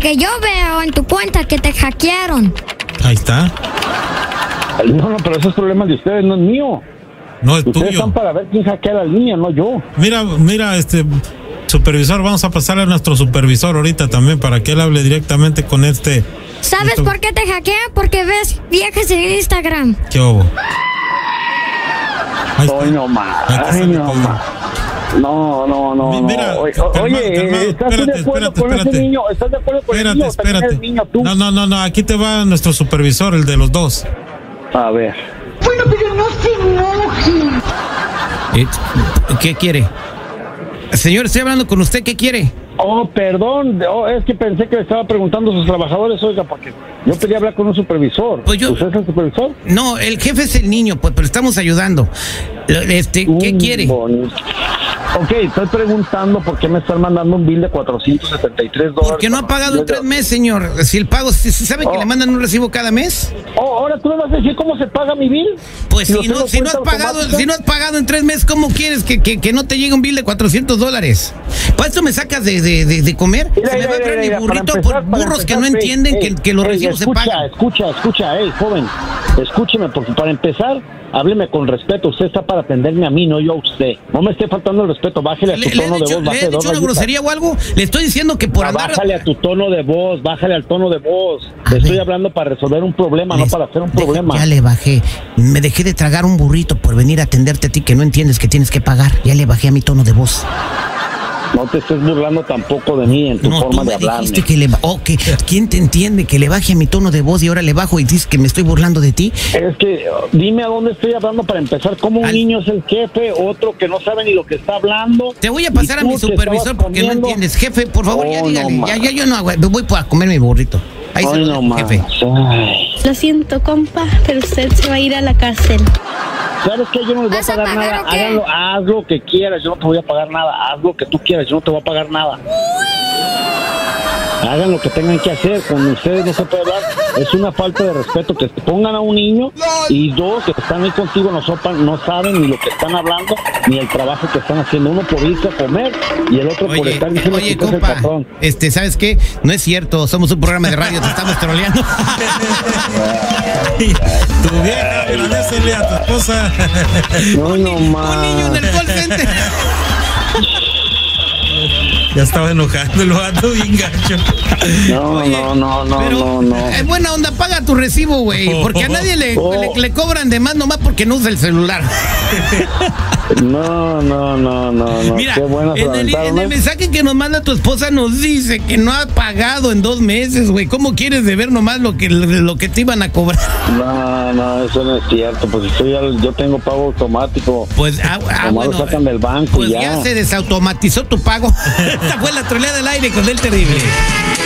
Porque yo veo en tu cuenta que te hackearon. Ahí está. No, pero ese es problema de ustedes, no es mío. No es Ustedes tuyo. están para ver quién hackea la línea, no yo. Mira, supervisor, vamos a pasarle a nuestro supervisor ahorita también para que él hable directamente con este. ¿Sabes por qué te hackean? Porque ves viajes en Instagram. ¿Qué hubo? Hoy no más. Ay, no más. No. Mira, Oye, ¿estás de acuerdo con ese niño? ¿Estás de acuerdo con el niño? Espérate. El niño, tú? No, aquí te va nuestro supervisor, el de los dos. A ver. Bueno, pero no se enoje. ¿Qué quiere? Señor, estoy hablando con usted, ¿qué quiere? Oh, perdón, es que pensé que le estaba preguntando a sus trabajadores, oiga, porque yo pedí hablar con un supervisor. Pues ¿Usted es el supervisor? No, el jefe es el niño, pues, pero estamos ayudando. ¿Qué quiere? Bonito. Ok, estoy preguntando por qué me están mandando un bill de $473. Porque no ha pagado en 3 meses, señor. Si el pago, si sabe que le mandan un recibo cada mes. Ahora tú me vas a decir cómo se paga mi bill. Pues si no has pagado en 3 meses, ¿cómo quieres que no te llegue un bill de $400? ¿Para esto me sacas de comer? Se me va a traer mi burrito por burros que no entienden que los recibos se pagan. Escucha, joven, escúcheme, porque para empezar, hábleme con respeto. Usted está para atenderme a mí, no yo a usted. No me esté faltando el respeto. Bájale a tu tono de voz. ¿Le he dicho una grosería o algo? Le estoy diciendo que por andar... Bájale a tu tono de voz, bájale al tono de voz. Te estoy hablando para resolver un problema, no para hacer un problema. Ya le bajé. Me dejé de tragar un burrito por venir a atenderte a ti que no entiendes que tienes que pagar. Ya le bajé a mi tono de voz. No te estés burlando tampoco de mí en tu forma de hablar. ¿Quién te entiende que le baje a mi tono de voz y ahora le bajo y dices que me estoy burlando de ti? Es que dime a dónde estoy hablando para empezar. Como un niño es el jefe, otro que no sabe ni lo que está hablando. Te voy a pasar a mi supervisor porque no entiendes. Jefe, por favor, ya dígale. No, ya yo no voy a comer mi burrito. Ahí se lo dejo, jefe. Lo siento, compa, pero usted se va a ir a la cárcel. ¿Sabes qué? Yo no les voy a pagar nada. Haz lo que quieras, yo no te voy a pagar nada. Haz lo que tú quieras, yo no te voy a pagar nada. Hagan lo que tengan que hacer. Con ustedes no se puede hablar. Es una falta de respeto que te pongan a un niño y dos que están ahí contigo no saben ni lo que están hablando ni el trabajo que están haciendo. Uno por irse a comer y el otro por estar diciendo que es el patrón. ¿Sabes qué? No es cierto. Somos un programa de radio, te estamos troleando. Tu vieja, agradecele a tu esposa. Un niño en el call center. Ya estaba enojando el vato bien gacho. No. Es buena onda, paga tu recibo, güey. Porque a nadie le cobran de más nomás porque no usa el celular. No. Mira, qué buena en el mensaje que nos manda tu esposa nos dice que no ha pagado en 2 meses, güey. ¿Cómo quieres deber nomás lo que te iban a cobrar? No, eso no es cierto. Pues yo tengo pago automático. Pues, bueno, lo sacan del banco pues y ya se desautomatizó tu pago. Esta fue la troleada del aire con el terrible.